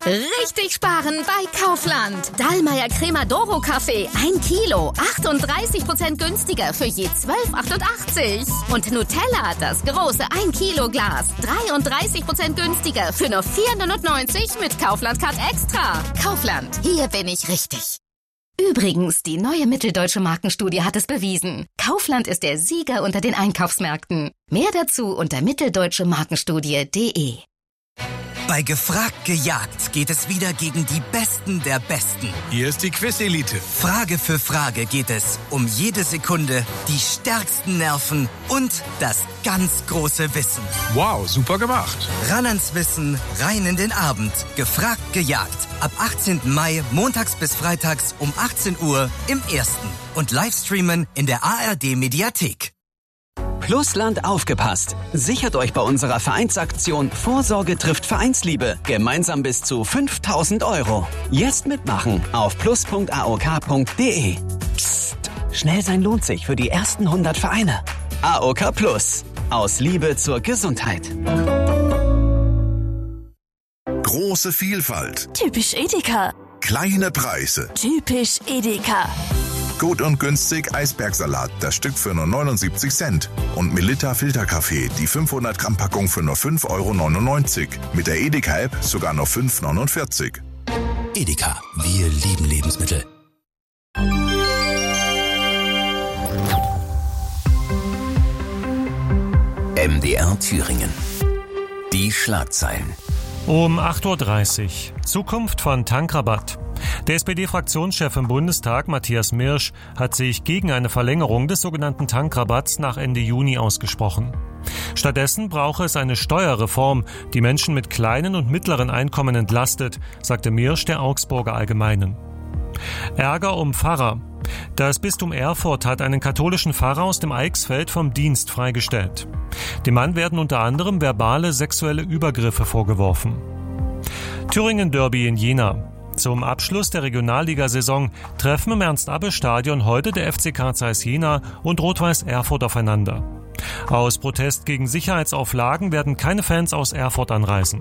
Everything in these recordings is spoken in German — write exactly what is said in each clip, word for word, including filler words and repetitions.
Richtig sparen bei Kaufland. Dallmayr Cremadoro Kaffee, ein Kilo, achtunddreißig Prozent günstiger für je zwölf achtundachtzig. Und Nutella, das große ein Kilo Glas, dreiunddreißig Prozent günstiger für nur vier neunundneunzig mit Kaufland Card Extra. Kaufland, hier bin ich richtig. Übrigens, die neue Mitteldeutsche Markenstudie hat es bewiesen. Kaufland ist der Sieger unter den Einkaufsmärkten. Mehr dazu unter mitteldeutsche markenstudie punkt de. Bei Gefragt gejagt geht es wieder gegen die Besten der Besten. Hier ist die Quiz-Elite. Frage für Frage geht es um jede Sekunde, die stärksten Nerven und das ganz große Wissen. Wow, super gemacht. Ran ans Wissen, rein in den Abend. Gefragt gejagt. Ab achtzehnten Mai, montags bis freitags um achtzehn Uhr im Ersten. Und Livestreamen in der A R D-Mediathek. Plusland aufgepasst. Sichert euch bei unserer Vereinsaktion Vorsorge trifft Vereinsliebe. Gemeinsam bis zu fünftausend Euro. Jetzt mitmachen auf plus punkt a o k punkt de. Psst. Schnell sein lohnt sich für die ersten hundert Vereine. A O K Plus. Aus Liebe zur Gesundheit. Große Vielfalt. Typisch Edeka. Kleine Preise. Typisch Edeka. Gut und günstig Eisbergsalat, das Stück für nur neunundsiebzig Cent. Und Melitta Filterkaffee, die fünfhundert Gramm Packung für nur fünf Euro neunundneunzig. Mit der Edeka-App sogar nur fünf Euro neunundvierzig. Edeka, wir lieben Lebensmittel. M D R Thüringen. Die Schlagzeilen. Um acht Uhr dreißig. Zukunft von Tankrabatt. Der S P D-Fraktionschef im Bundestag, Matthias Mirsch, hat sich gegen eine Verlängerung des sogenannten Tankrabatts nach Ende Juni ausgesprochen. Stattdessen brauche es eine Steuerreform, die Menschen mit kleinen und mittleren Einkommen entlastet, sagte Mirsch der Augsburger Allgemeinen. Ärger um Pfarrer. Das Bistum Erfurt hat einen katholischen Pfarrer aus dem Eichsfeld vom Dienst freigestellt. Dem Mann werden unter anderem verbale sexuelle Übergriffe vorgeworfen. Thüringen-Derby in Jena. Zum Abschluss der Regionalligasaison treffen im Ernst-Abbe-Stadion heute der F C Carl Zeiss Jena und Rot-Weiß Erfurt aufeinander. Aus Protest gegen Sicherheitsauflagen werden keine Fans aus Erfurt anreisen.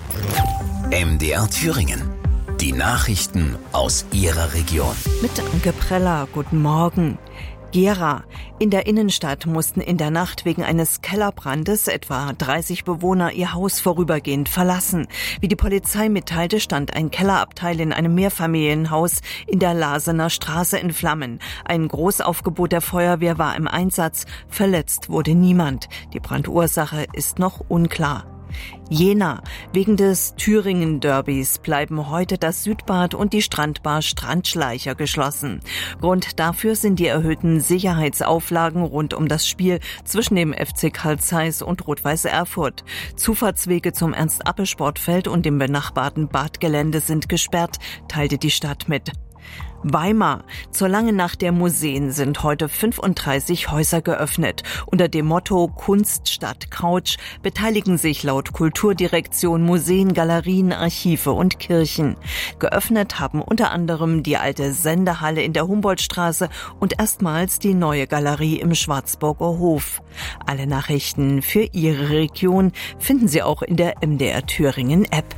M D R Thüringen. Die Nachrichten aus Ihrer Region. Mit Anke Preller, guten Morgen. Gera. In der Innenstadt mussten in der Nacht wegen eines Kellerbrandes etwa dreißig Bewohner ihr Haus vorübergehend verlassen. Wie die Polizei mitteilte, stand ein Kellerabteil in einem Mehrfamilienhaus in der Lasener Straße in Flammen. Ein Großaufgebot der Feuerwehr war im Einsatz. Verletzt wurde niemand. Die Brandursache ist noch unklar. Jena. Wegen des Thüringen-Derbys bleiben heute das Südbad und die Strandbar Strandschleicher geschlossen. Grund dafür sind die erhöhten Sicherheitsauflagen rund um das Spiel zwischen dem F C Carl Zeiss und Rot-Weiß Erfurt. Zufahrtswege zum Ernst-Abbe-Sportfeld und dem benachbarten Badgelände sind gesperrt, teilte die Stadt mit. Weimar. Zur langen Nacht der Museen sind heute fünfunddreißig Häuser geöffnet. Unter dem Motto Kunst statt Couch beteiligen sich laut Kulturdirektion Museen, Galerien, Archive und Kirchen. Geöffnet haben unter anderem die alte Sendehalle in der Humboldtstraße und erstmals die neue Galerie im Schwarzburger Hof. Alle Nachrichten für Ihre Region finden Sie auch in der M D R Thüringen App.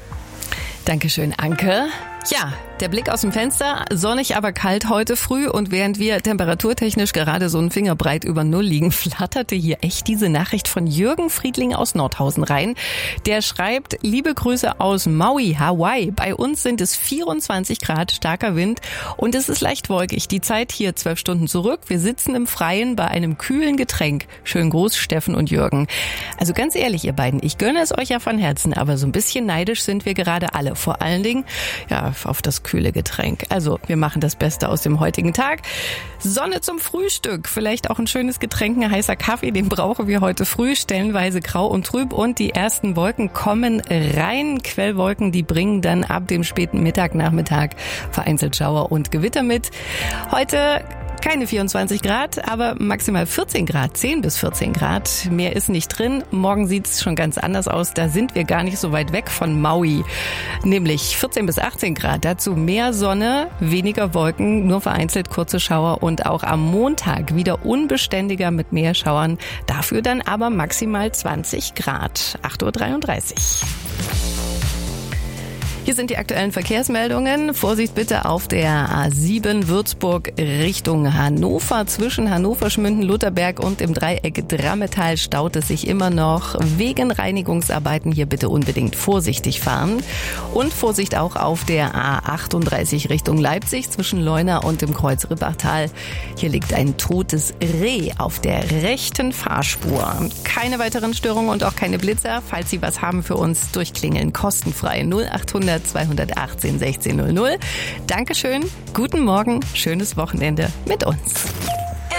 Dankeschön, Anke. Ja, der Blick aus dem Fenster, sonnig, aber kalt heute früh, und während wir temperaturtechnisch gerade so einen Fingerbreit über Null liegen, flatterte hier echt diese Nachricht von Jürgen Friedling aus Nordhausen rein. Der schreibt: Liebe Grüße aus Maui, Hawaii. Bei uns sind es vierundzwanzig Grad, starker Wind und es ist leicht wolkig. Die Zeit hier zwölf Stunden zurück. Wir sitzen im Freien bei einem kühlen Getränk. Schönen Gruß, Steffen und Jürgen. Also ganz ehrlich, ihr beiden, ich gönne es euch ja von Herzen, aber so ein bisschen neidisch sind wir gerade alle. Vor allen Dingen, ja, auf das kühle Getränk. Also, wir machen das Beste aus dem heutigen Tag. Sonne zum Frühstück. Vielleicht auch ein schönes Getränk, ein heißer Kaffee, den brauchen wir heute früh. Stellenweise grau und trüb und die ersten Wolken kommen rein. Quellwolken, die bringen dann ab dem späten Mittag, Nachmittag vereinzelt Schauer und Gewitter mit. Heute keine vierundzwanzig Grad, aber maximal vierzehn Grad, zehn bis vierzehn Grad. Mehr ist nicht drin. Morgen sieht es schon ganz anders aus. Da sind wir gar nicht so weit weg von Maui. Nämlich vierzehn bis achtzehn Grad. Dazu mehr Sonne, weniger Wolken, nur vereinzelt kurze Schauer und auch am Montag wieder unbeständiger mit mehr Schauern. Dafür dann aber maximal zwanzig Grad. acht Uhr dreiunddreißig. Hier sind die aktuellen Verkehrsmeldungen. Vorsicht bitte auf der A sieben Würzburg Richtung Hannover. Zwischen Hannover, Schmünden, Lutherberg und im Dreieck Drammetal staut es sich immer noch. Wegen Reinigungsarbeiten hier bitte unbedingt vorsichtig fahren. Und Vorsicht auch auf der A achtunddreißig Richtung Leipzig zwischen Leuna und dem Kreuz Rippachtal. Hier liegt ein totes Reh auf der rechten Fahrspur. Keine weiteren Störungen und auch keine Blitzer. Falls Sie was haben für uns, durchklingeln kostenfrei null achthundert zweihundertachtzehn sechzehn null null. Dankeschön, guten Morgen, schönes Wochenende mit uns.